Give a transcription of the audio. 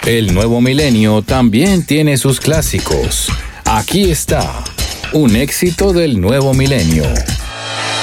El nuevo milenio también tiene sus clásicos. Aquí está, un éxito del nuevo milenio.